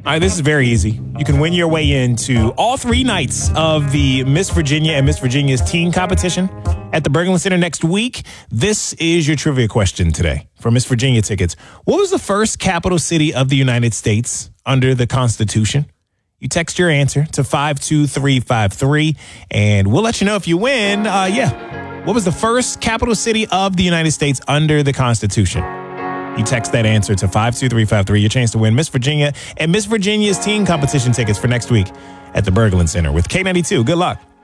All right, this is very easy. You can win your way into all 3 nights of the Miss Virginia and Miss Virginia's teen competition at the Berglund Center next week. This is your trivia question today for Miss Virginia tickets. What was the first capital city of the United States under the Constitution? You text your answer to 52353, and we'll let you know if you win. What was the first capital city of the United States under the Constitution? You text that answer to 52353. Your chance to win Miss Virginia and Miss Virginia's teen competition tickets for next week at the Berglund Center with K92. Good luck.